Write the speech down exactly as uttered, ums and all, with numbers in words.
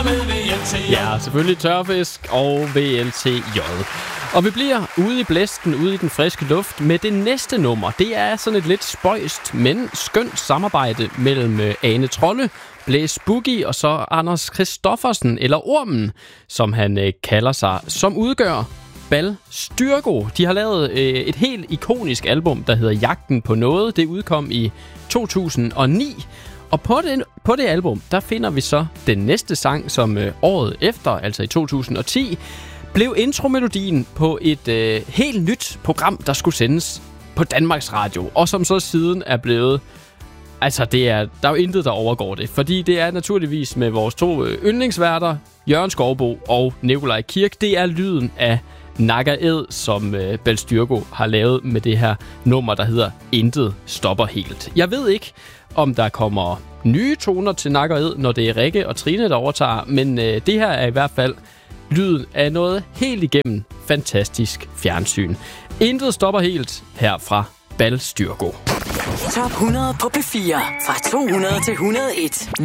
med V L T J. Ja, selvfølgelig tørfisk og V L T J. Og vi bliver ude i blæsten, ude i den friske luft med det næste nummer. Det er sådan et lidt spøjst, men skønt samarbejde mellem Ane Trolle, Blæs Boogie og så Anders Christoffersen, eller Ormen, som han øh, kalder sig, som udgør Bal Styrgo. De har lavet øh, et helt ikonisk album, der hedder Jagten på noget. Det udkom i to tusind og ni. Og på det, på det album, der finder vi så den næste sang, som øh, året efter, altså i to tusind og ti, blev intromelodien på et øh, helt nyt program, der skulle sendes på Danmarks Radio, og som så siden er blevet... Altså, det er, der er jo intet, der overgår det, fordi det er naturligvis med vores to øh, yndlingsværter, Jørgen Skovbo og Nikolaj Kirk. Det er lyden af Nakker Ed, som øh, Bal Styrgo har lavet med det her nummer, der hedder Intet Stopper Helt. Jeg ved ikke, om der kommer nye toner til Nakker Ed, når det er Rikke og Trine, der overtager, men øh, det her er i hvert fald lyden af noget helt igennem fantastisk fjernsyn. Intet stopper helt her fra Bal Styrgo. Top hundrede på P fire. Fra to hundrede til et hundrede og en.